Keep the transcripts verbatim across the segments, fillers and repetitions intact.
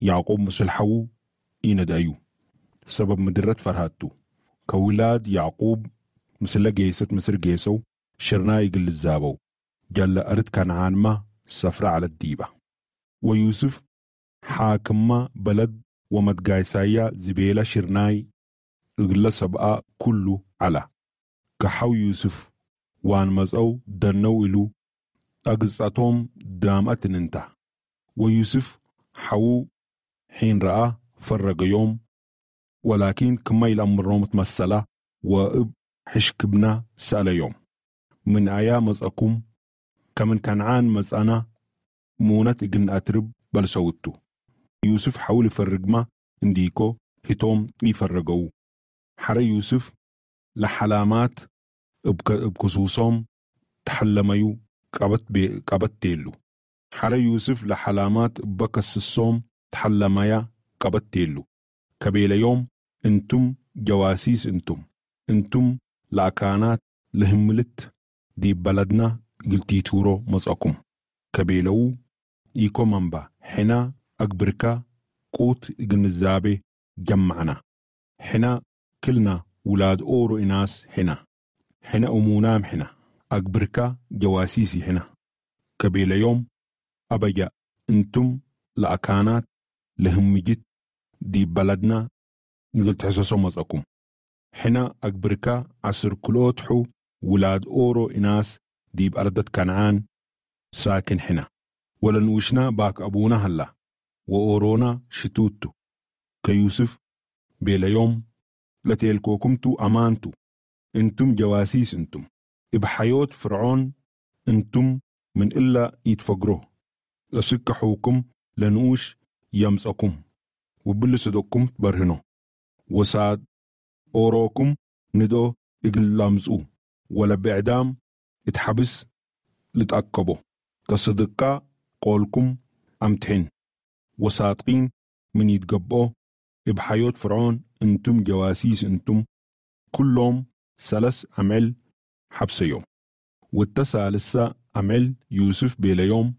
يعقوب مثل حو يندايو سبب مدرة فرهاتو كولاد يعقوب مثل جيست مصر جيسو شرنا يقل الزابو جل أرد كنعان ما سفر على الديبة ويوسف حاكم بلد ومدقايسايا زبيلة شرناي يقل سبقا كله على كحو يوسف وان مزأو دنو إلو أقصتهم دامت ننتا ويوسف حو حين رأى فرق يوم ولكن كما الأمر روم تمثلا وإب حشكبنا سأل يوم من آيا مزأكم كمن كنعان مزأنا مونت إجن أترب بل سوتو يوسف حاول يفرق ما انديكو هتوم يفرقو حرى يوسف لحلامات بكسوسهم تحلميو قبت بي قبت تيلو حرى يوسف لحلامات بكس الصوم تحلميا قبت تيلو كبيل يوم انتم جواسيس انتم انتم لأكانات لهملت دي بلدنا قلتي تورو مزاكم كبيلو يكو منبا حنا أكبركا قوت جنزابي جمعنا حنا كلنا ولاد أورو إناس هنا حنا أمونام حنا أكبركا جواسيسي هنا كبيل يوم أبجا انتم لأكانات لهمجت دي بلدنا قلت حساسو مزاكم حنا أكبركا عصر كلوتحو ولاد أورو إناس دي بأردت كنعان ساكن حنا ولنوشنا باك أبونا هلا وأورونا شتوتو كيوسف بيلا يوم لتيلكوكمتو أمانتو انتم جواسيس انتم إبحيوت فرعون انتم من إلا يتفقروه لسكحوكم لنوش يمسكم وبلسدوكم برهنو وساد أوروكم ندو إقل لامزو ولا بعدام اتحبس لتأكبو كصدقاء قولكم أمتحن وصادقين من يتقبو بحيوت فرعون انتم جواسيس انتم كلهم سلس عمل حبس يوم والتسع لسا عمل يوسف بيلا يوم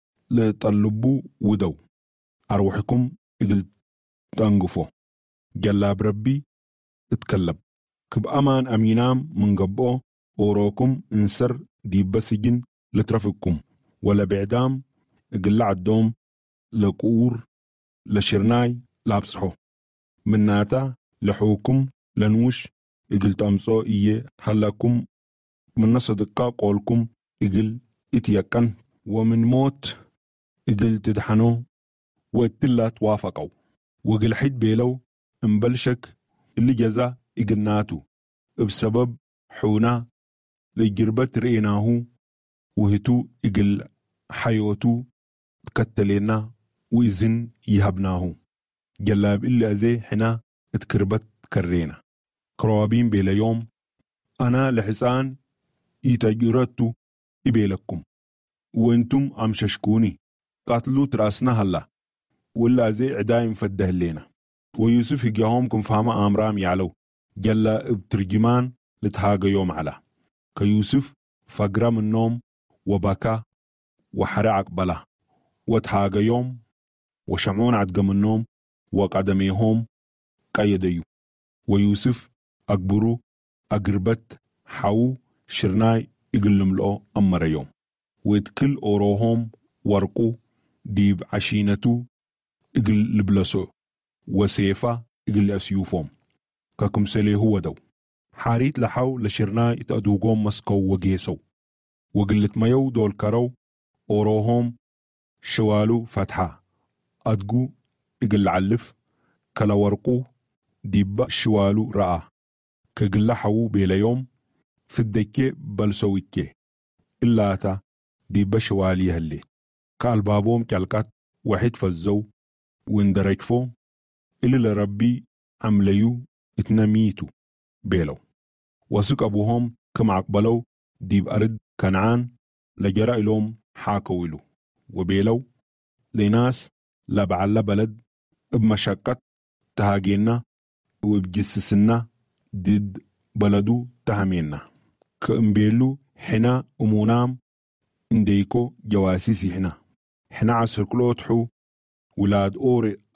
لطلبو ودو أروحكم إقل تنقفو جلاب ربي اتكلب كب أمان أمينام من قبو أوروكم انسر ديب سجن لترفقكم ولا بعدام اقلع الدوم لقور لشرناي لابسحو من ناتا لحوكم لنوش اقل تامسو إيه هلاكم من نصدقا قولكم اقل اتيكن ومن موت اقل تدحنو واتلا توافقوا وقل حد بيلو انبلشك اللي جزا اقلناتو بسبب حونا لجربة رئيناهو وهتو اقل حيوتو تكتلينا وإذن يهبناهو جلاب إلا ذي حنا اتكربت كرينا كروابين بيلا يوم أنا لحسان يتجرتو إبيلكم وانتم عم ششكوني قاتلوا تراسنا هلا ولا زي عدايم فده لينا ويوسف يجاهم كم فاهمة آمرام يعلو جلا بترجمان لتهاجا يوم على كيوسف فقرا من النوم وبكى وحرعك بلا وتهاجا يوم وشمعون عدق من النوم وقدميهم قيديو ويوسف أكبرو أقربت حاو شرناي يقلم له أمر يوم ويتكل أوروهم ورقو ديب عشينتو يقل لبلسو وسيفا يقل أسيوفهم كاكم سلي هو دو حاريت لحاو لشرناي يتأدوغوم مسكو وجيسو وقلت ميو دول كرو أوروهم شوالو فتحة أدقو يقل علف كلا ورقو ديب شوالو رأى كقل حاو بيلا يوم في الدكي بلسويكي إلا تا ديب شوالي هاللي كالبابوم كالكات واحد فزو واندرج فو إلي لربي عمليو اتنميتو بيلو وسك أبوهم كم عقبلو ديب أرد كنعان لجرى إلوم حاكويلو وبيلو لناس لبعلا بلد بمشاكت تهاجينا وبجسسنا ديد بلدو تهمينا كأمبيلو حنا أمونام انديكو جواسيسي حنا حنا عصر كلوتحو ولاد أوري